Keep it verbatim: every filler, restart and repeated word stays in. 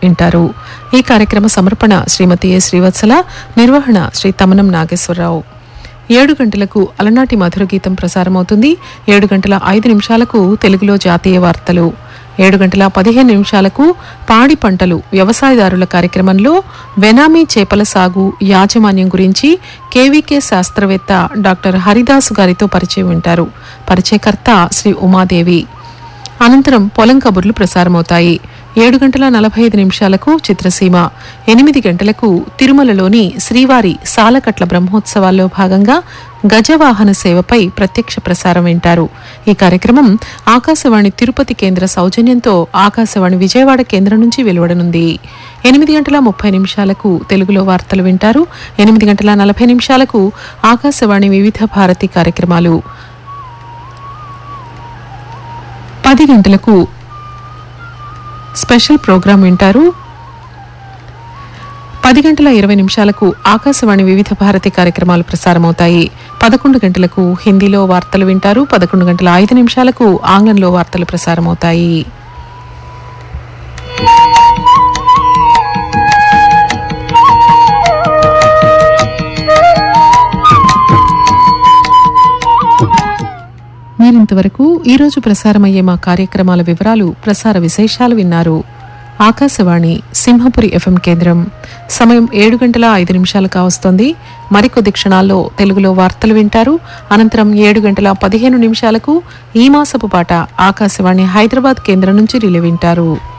వింటారు. ఈ కార్యక్రమ సమర్పణ శ్రీమతి ఏ శ్రీవత్సల, నిర్వహణ శ్రీ తమనం నాగేశ్వరరావు. ఏడు గంటలకు అలనాటి మధుర గీతం ప్రసారమవుతుంది. ఏడు గంటల ఐదు నిమిషాలకు తెలుగులో జాతీయ వార్తలు. ఏడు గంటల పదిహేను నిమిషాలకు పాడి పంటలు వ్యవసాయదారుల కార్యక్రమంలో వెనామీ చేపల సాగు యాజమాన్యం గురించి కేవీకే శాస్త్రవేత్త డాక్టర్ హరిదాసు గారితో పరిచయం వింటారు. పరిచయకర్త శ్రీ ఉమాదేవి. అనంతరం పొలం కబుర్లు ప్రసారమవుతాయి. ఏడు గంటల నలభై ఐదు నిమిషాలకు చిత్రసీమ. ఎనిమిది గంటలకు తిరుమలలోని శ్రీవారి సాలకట్ల బ్రహ్మోత్సవాల్లో భాగంగా గజవాహన సేవపై ప్రత్యక్ష ప్రసారం వింటారు. ఈ కార్యక్రమం ఆకాశవాణి తిరుపతి కేంద్ర సౌజన్యంతో ఆకాశవాణి విజయవాడ కేంద్రం నుంచి వెలువడనుంది. ఎనిమిది గంటల ముప్పై నిమిషాలకు తెలుగులో వార్తలు వింటారు. ఎనిమిది గంటల నలభై నిమిషాలకు ఆకాశవాణి వివిధ భారతి కార్యక్రమాలు. పది గంటలకు స్పెషల్ ప్రోగ్రాం వింటారు. పది గంటల ఇరవై నిమిషాలకు ఆకాశవాణి వివిధ భారతి కార్యక్రమాలు ప్రసారమవుతాయి. పదకొండు గంటలకు హిందీలో వార్తలు వింటారు. పదకొండు గంటల ఐదు నిమిషాలకు ఆంగ్లంలో వార్తలు ప్రసారమవుతాయి. మీరింతవరకు ఈరోజు ప్రసారమయ్యే మా కార్యక్రమాల వివరాలు, ప్రసార విశేషాలు విన్నారు. ఆకాశవాణి సింహపురి ఎఫ్ఎం కేంద్రం. సమయం ఏడు గంటల ఐదు నిమిషాలు కావస్తోంది. మరికొద్ది క్షణాల్లో తెలుగులో వార్తలు వింటారు. అనంతరం ఏడు గంటల పదిహేను నిమిషాలకు ఈ మాసపు పాట ఆకాశవాణి హైదరాబాద్ కేంద్రం నుంచి రిలే వింటారు.